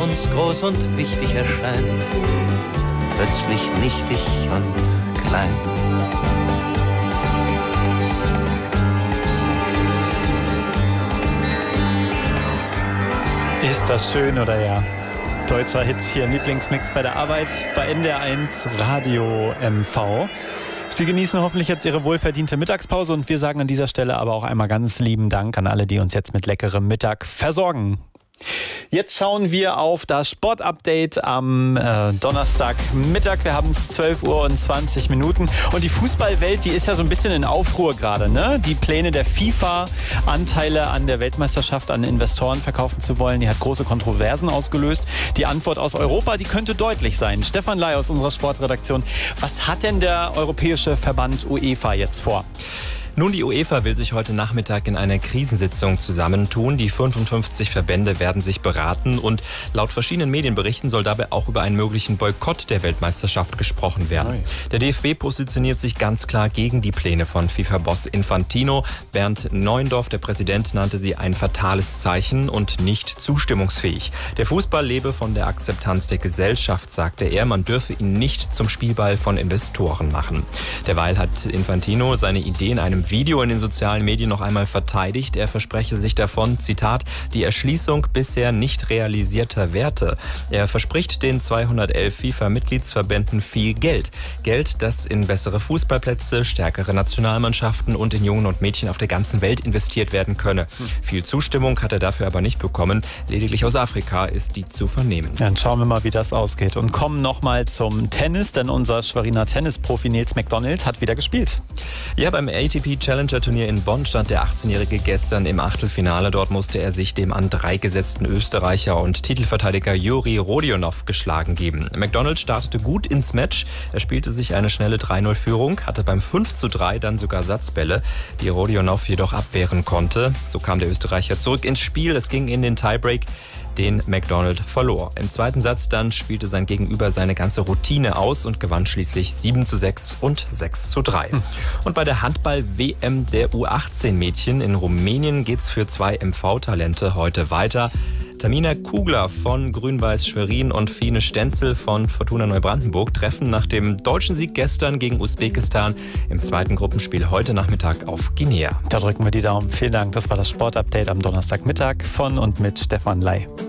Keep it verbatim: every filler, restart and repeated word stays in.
uns groß und wichtig erscheint, plötzlich nichtig und klein. Ist das schön, oder ja? Deutscher Hit hier im Lieblingsmix bei der Arbeit bei N D R eins Radio M V. Sie genießen hoffentlich jetzt Ihre wohlverdiente Mittagspause und wir sagen an dieser Stelle aber auch einmal ganz lieben Dank an alle, die uns jetzt mit leckerem Mittag versorgen. Jetzt schauen wir auf das Sportupdate am äh, Donnerstagmittag. Wir haben es zwölf Uhr und zwanzig Minuten. Und die Fußballwelt, die ist ja so ein bisschen in Aufruhr gerade, ne? Die Pläne der FIFA, Anteile an der Weltmeisterschaft an Investoren verkaufen zu wollen, die hat große Kontroversen ausgelöst. Die Antwort aus Europa, die könnte deutlich sein. Stefan Ley aus unserer Sportredaktion. Was hat denn der europäische Verband UEFA jetzt vor? Nun, die UEFA will sich heute Nachmittag in einer Krisensitzung zusammentun. Die fünfundfünfzig Verbände werden sich beraten und laut verschiedenen Medienberichten soll dabei auch über einen möglichen Boykott der Weltmeisterschaft gesprochen werden. Der D F B positioniert sich ganz klar gegen die Pläne von FIFA-Boss Infantino. Bernd Neuendorf, der Präsident, nannte sie ein fatales Zeichen und nicht zustimmungsfähig. Der Fußball lebe von der Akzeptanz der Gesellschaft, sagte er. Man dürfe ihn nicht zum Spielball von Investoren machen. Derweil hat Infantino seine Idee in einem Video in den sozialen Medien noch einmal verteidigt. Er verspreche sich davon, Zitat, die Erschließung bisher nicht realisierter Werte. Er verspricht den zweihundertelf FIFA-Mitgliedsverbänden viel Geld. Geld, das in bessere Fußballplätze, stärkere Nationalmannschaften und in Jungen und Mädchen auf der ganzen Welt investiert werden könne. Hm. Viel Zustimmung hat er dafür aber nicht bekommen. Lediglich aus Afrika ist die zu vernehmen. Dann schauen wir mal, wie das ausgeht. Und kommen nochmal zum Tennis, denn unser Schweriner Tennisprofi Nils McDonald hat wieder gespielt. Ja, beim A T P Challenger-Turnier in Bonn stand der achtzehnjährige gestern im Achtelfinale. Dort musste er sich dem an drei gesetzten Österreicher und Titelverteidiger Juri Rodionov geschlagen geben. McDonald startete gut ins Match. Er spielte sich eine schnelle drei null Führung, hatte beim fünf zu drei dann sogar Satzbälle, die Rodionov jedoch abwehren konnte. So kam der Österreicher zurück ins Spiel. Es ging in den Tiebreak, den McDonald verlor. Im zweiten Satz dann spielte sein Gegenüber seine ganze Routine aus und gewann schließlich sieben zu sechs und sechs zu drei. Und bei der Handball-W M der U achtzehn Mädchen in Rumänien geht's für zwei M V-Talente heute weiter. Tamina Kugler von Grün-Weiß Schwerin und Fine Stenzel von Fortuna Neubrandenburg treffen nach dem deutschen Sieg gestern gegen Usbekistan im zweiten Gruppenspiel heute Nachmittag auf Guinea. Da drücken wir die Daumen. Vielen Dank. Das war das Sportupdate am Donnerstagmittag von und mit Stefan Ley.